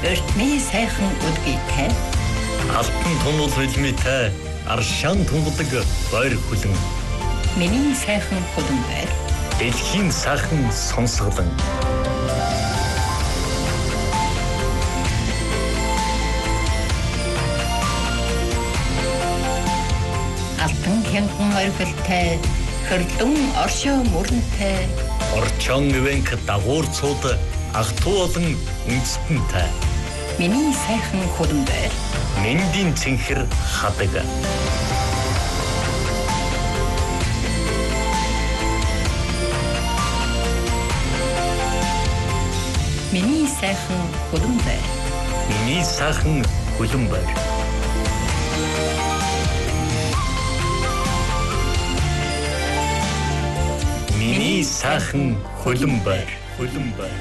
Өртний сайхан өдгийтэй. Алтан тунал хэлмийтэй аршаан тунгадаг бойр хүлэн. Миний сайхан хүлэн байр. Дэлхийн сайхан сонсголон. Алтан хянган оргилтай, хөрлөн оршоо мөрөнтэй. Орчон ивэнк дагуур цууд ах トゥ болон үндэстэнтэй. Миний сайхан хүлэн байр. Мэндийн цэнхэр хадаг. Миний сайхан хүлэн байр. Миний сайхан хүлэн байр. Миний сайхан хүлэн байр. Хүлэн байр.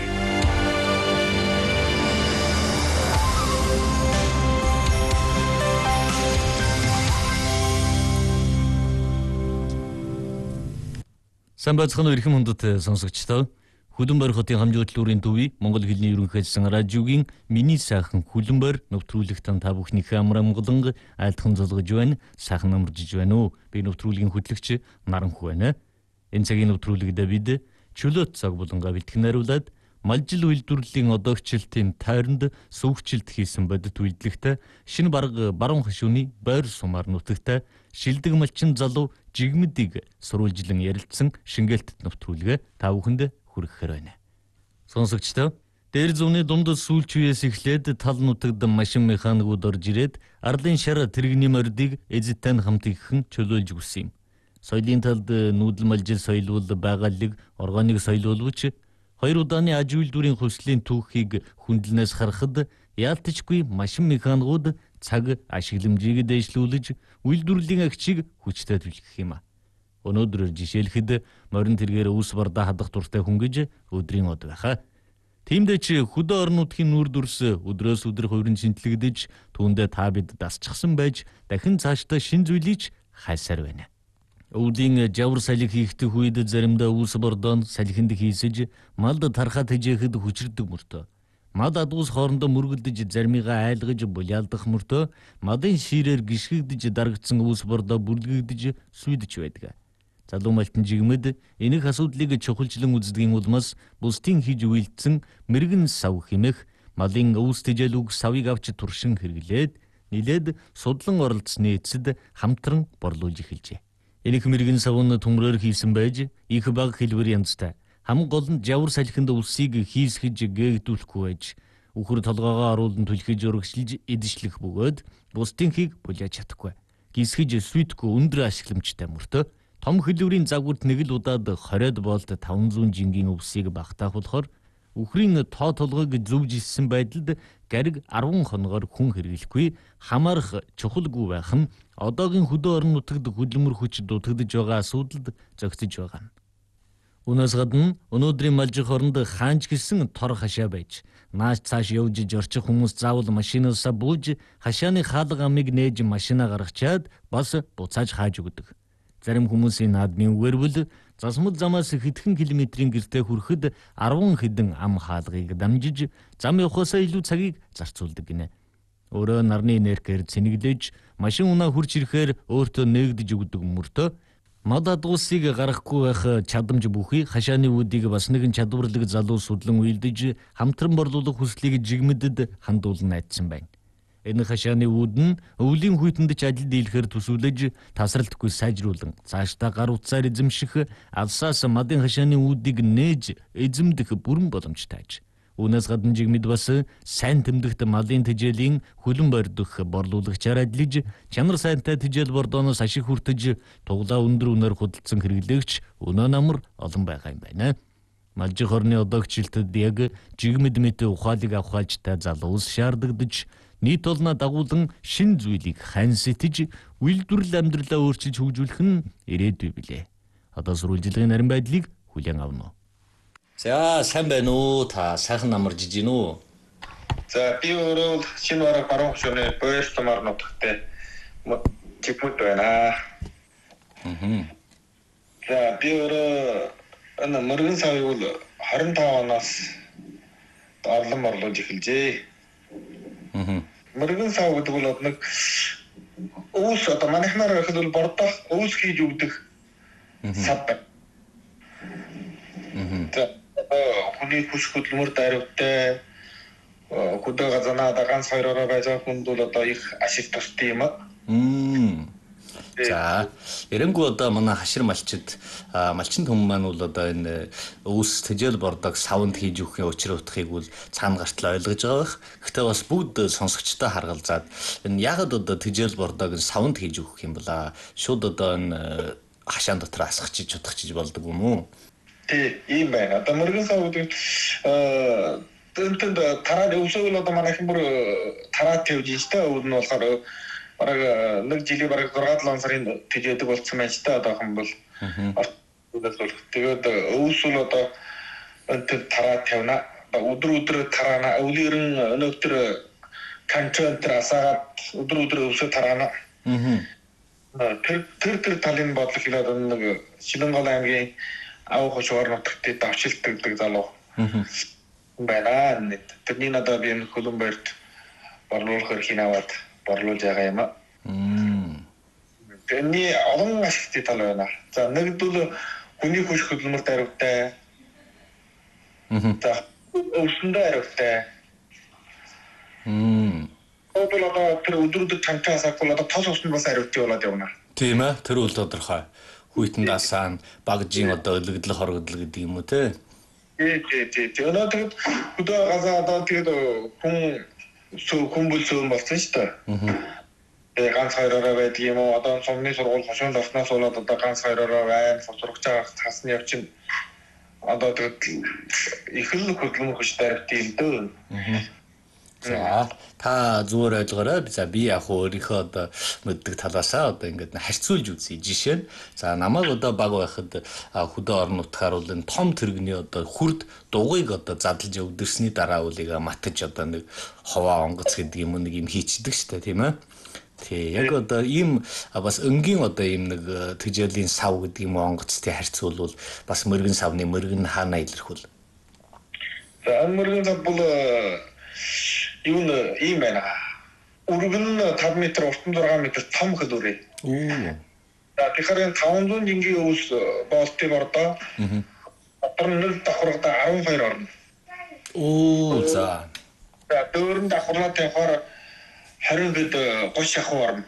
Самбацхан өрхөм хүндэт сонсогчдоо Хүлэн байр хотын хамжуудлын төвийн Монгол хэлний ерөнхий хэлсэн радиогийн миний сайхан хүлэн байр нэвтрүүлэгт та бүхнийхээ амар амгалан айлтхан золгож байна. Сайхан амаржиж байна уу? Би нэвтрүүлгийн хөтлөгч Наранху байна. Энэ цагийн нэвтрүүлэгт бид чөлөөт цаг болонгаа бэлтгэн хариулаад малжил үйлдвэрлэлийн одоогчлтын тойронд сүүгчлэлт хийсэн бодит үйлдэлтэй шинэ баруун хашууны байр сумаар нутагтай шилдэг малчин залуу жигмэдийг сурвалжлан ярилцсан шингээлтэд нэвтрүүлгээ та бүхэнд хүргэхээр байна. Сонсогчдоо дээр зүүнний дунд сүүлч үеэс эхлээд тал нутагт машин механикууд орж ирээд арлын шар тэрэгний мордыг эзэдтэй хамт ихэн чөлөөлж өгсөн юм. Соёлын талд нүүдэл малжил соёл бол байгалыг органик соёл боловч хоёр удааны аж үйлдвэрийн хүслийн түүхийг хүндлэнээс харахад яалтчгүй машин механикууд цаг ашигламжийг дэвшлүүлж үйлдвэрлэлийн агчийг хүчтэй түлхэх юм. Өнөөдөр жишээлхэд морин тэргээр ус бардаа хадах туртай хүн гэж өдрийн од байхаа. Тиймдээ ч хөдөө орон нутгийн нүүр дүрс өдрөөс өдөр хувирын шинтлэгдэж түүндээ та бид дасчихсан байж дахин цаашдаа шин зүйлийг хайсаар байна. Өвлийн жавар салхи хийхдэх үед заримдаа ус бордоон салхинд хийсэж малд тархаа тэжээхэд хүчрдэг мөртөө. Мад адуус хоорондоо мөргөлдөж зармигаа айлгаж булялдах мөртөө мадын ширээр гიშгэгдэж дарагдсан ус бордоо бүрлгэгдэж сүйдэж байдаг. Залуу малтан жигмэд энэх асуудлыг чухалчлан үздгийн улмаас бусдын хийж үйлдсэн мэрэгэн сав хэмэх малын өвс тэжээлүг савыг авч туршин хэрэглээд нилээд судлан оролцсны эцэд хамтран борлуулж эхэлжээ. Энэх мэрэгэн сав нь төмрөөр хийсэн байж их баг хэлбэр янзтай. Хам гол нь жавар салхинд өвсийг хийсгэж гээгдүүлэхгүй байж үхэр толгоогоо оруулан түлхэж урагшилж эдшлэх бөгөөд бусдын хийг буляаж чадахгүй. Гисгэж сүйтгэхгүй өндөр ашигламжтай мөртөө том хэлбэрийн загварт нэг л удаад 20 болт 500 жингийн өвсийг багтаах болохоор үхрийн тоо толгойг зөвж иссэн байдалд гариг 10 хоногоор хүн хэрэглэхгүй хамаарах чухалгүй байх нь одоогийн хөдөө орон нутагт хөдөлмөр хүч дутагдж байгаа асуудалд зохицож байгаа нь. Үнээс гадна өнөөдрийн малжих оронд хаанч гисэн тор хашаа байж нааш цааш явж орчих хүмүүс заавал машинаасаа бууж хашааны хаалга амыг нээж машинаа гаргачаад бас буцааж хааж өгдөг. Зарим хүмүүсийн наадмын үгээр бол засмал замаас хэдхэн километрийн гэртээ хүрэхэд 10 хэдэн ам хаалгыг дамжиж зам явахаасаа илүү цагийг зарцуулдаг гинэ. Өөрөө нарны энергиэр цэнэглэж машин унаа хурж ирэхээр өөртөө нээгдэж өгдөг мөртөө мад адуусыг гаргахгүй байх чадамж бүхий хашааны үүдийг бас нэгэн чадварлаг залуу судлан уйлдэж хамтран борлуулах хүслийг жигмэдэд хандуулан найдсан байна. Энэ хашааны үүд нь өвлийн хүйтэнд ч ажил дийлэхээр төсөөлөж тасралтгүй сайжруулан цаашдаа гар утсаар эзэмших алсаас мадын хашааны үүдийг нээж эзэмдэх бүрэн боломжтой. Үүнээс гадна жигмэд бас сайн тэмдэгт малын тэжээлийн хүлэн бордох борлуулагчаар ажиллаж чанар сайнтай тэжээл бордооноос ашиг хүртэж туглаа өндөр үнээр худалдсан хэрэглэгч өнөө намар олон байгаа юм байна. Малжих орны одоогчлэлтэд яг жигмэд мэт ухаалыг авахалжтай залуус шаардагдаж нийт олноо дагуулan шин зүйлийг хань сэтэж үйлдвэрлэл амьдралаа өөрчилж хөгжүүлэх нь ирээдүй билээ. Одоо сурвалжлагын нарийн байдлыг хүлээн авна. За сайн байна уу? Та сайхан амарж ийн үү? За би өөрөө шинэ баруун хашууны байр сумаар нутагтай жигмэд байна. За би өөрөө мөргөн савыг бол 25 оноос орлон борлуулж эхэлжээ. Мөргөн сав гэдэг бол нэг өвс одоо манайхнаар гэхэд бол бордох өвс хийж өгдөг сав. Хүний хүч хөдөлмөр даривтай хөдөө газанаа ганц хоёроо байж байгаа хүнд бол одоо их ашиг тустай юм аа. За, эрэнгүү одоо манай хашир малчид малчин хүмүүс маань бол одоо энэ өвс тэжээл бордог савнд хийж өгөхийн учир утгыг бол цаана гартлаа ойлгож байгаа бах. Гэхдээ бас бүгд сонсогчтой харгалзаад энэ ягаад одоо тэжээл бордог савнд хийж өгөх юм бла? Шууд одоо энэ хашаан дотор асгachиж чудахчиж болдог юм уу? Тий, ийм байна. Одоо мөргөн сав гэдэг тэнтэнд тараад өвсөөл одоо манайхан бүр тараад тавьж ийстэй өвд нь болохоор бараг нэг жилийн бараг 6-7 сарын тэжээдэг болсон байж та одоохон бол тэгээд өвс бол одоо энэ тараад тавина. Өдөр тараана. Өвлөрөн өнөөдөр контент асаагаад өдөр өвсө тараана. Тэр талын бодлого хэлээд нэг Шилэнгол аймгийн ав хошоор нутагт давчилдаг залуу байна. Тэрний надад би Хөлбөмбөрт борлуулахаар хинаваад борлуулж байгаа юм аа. Тэрний олон ашигтай тал байна. За нэгдүгээр хүний хүч хөдөлмөр даривтай. За өвсөндөө хариутай. Одоо тэр өдрөд чамтаасаа бол одоо тос усны бас хариутай болоод явна. Тийм ээ, тэр үл тодорхой. Хүйтэн дасаан багжийн одоо өлөгдлөх хоригдл гэдэг юм уу те? Тий. Өнөөдөр хөдөө газаа одоо тэгээд хүн болсон шүү дээ. Тэгээ ганц хоёроо байдаг юм уу? Одоо сумны сургууль хошоонд орсноос болоод одоо ганц хоёроо байна. Сурч байгаа хасны явчин одоо тэгээд их л хөдөлмөр хүч даривтай юм дөө. За та зүгээр ойлгоорой. За би яг өөрийнхөө одоо мэддэг талаасаа одоо ингээд харьцуулж үзье. Жишээ нь за намайг одоо баг байхад хөдөө орон нутгаар бол энэ том тэрэгний одоо хүрд дугуйг одоо задлж өвдөрсний дараа үлийг матж одоо нэг ховоо онгоц гэдэг юм нэг юм хийчдэг штэ тийм ээ. Тий яг одоо ийм бас өнгийн одоо ийм нэг тэжээлийн сав гэдэг юм онгоцтой харьцуулбал бас мөргөн савны мөргөн хаана илэрхүүл. За мөргөн сав бол юу ийм байна. Өргөн 5 м, уртан 6 м том хөдөлгөөр. За тэгэхээр 500 жингийн өвс болтыг ордоо. Дотор нэг давхаргада 12 орно. За. За дөрөв давхарлаа тавихаар 20 хэд 30 шахуу орно.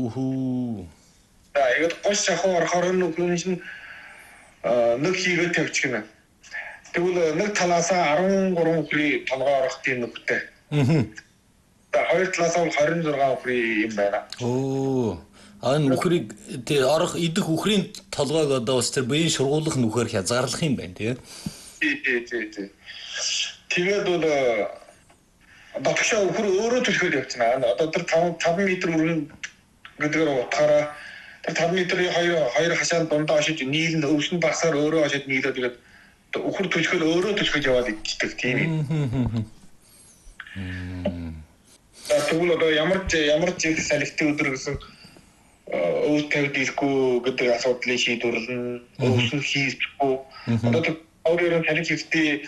За яг 30 шахуу орохоор нүхэн чинь нэг хийгээ тавьчих гэнэ. Тэгвэл нэг талаасаа 13 хүрээ толгой орох тийм нөхтэй. За хоёр талаасаа 26 хүрээ юм байна. Энэ үхрийг тий орох идэх үхрийн толгойг одоо бас тэр биеийн шургуулах нүхээр хязгаарлах юм байна тий. Тий. Тэгээд бол дотгошоо үхэр өөрөө төлөхөд явчихна. Одоо тэр 5 м өргөн гэдгээр утгаараа тэр 5 м-ийн хоёр хашаанд дундаа очиж нийлэн өвсөн багсаар өөрөө очиж нийлээд тэгээд үхэр төлөхөд өөрөө төлөхөд яваад иддэг тийм юм. Тэгвэл одоо ямар ч салхитын өдөр гэсэн өвс тавьд ирэхгүй гэдэг асуудлыг шийдвэрлэн өвсөн хийхгүй. Одоо өөрөөр салхитын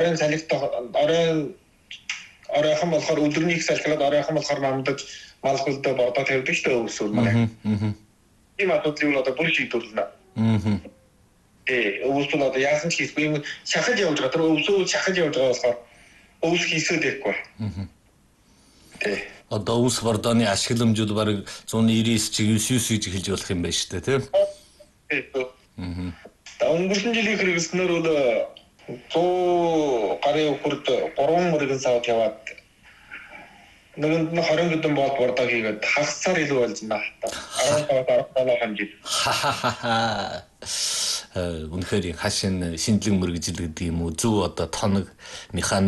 оройхон болохоор өдрөнийг салхилаад оройхон болохоор намдаж мал хөлдөө бордоо тавьдаг шүү дээ өвсөөр маань. Тийм асуудлыг одоо бүр шийдвэрлэнэ. Өвс бол одоо яасан ч хийхгүй юм шахаж явж байгаа. Тэр өвсөө шахаж явж байгаа болохоор өвс хийсээд байхгүй. Одоо өвс бордооны ашигламжууд бараг 199 чи 99 гэж хэлж болох юм байна шүү дээ тийм. Өнгөрсөн жилийн хэрэгснээр бол 100 гарын үхэрд 3 мөргөн савд яваад нэгэнд нь 20 хэдэн болт бордоо хийгээд хагасаар илүү болж байна. 15-17 хэмжээ. Үнэхээр хашин шинжлэх мэргэжил гэдэг юм уу зөв одоо тоног механик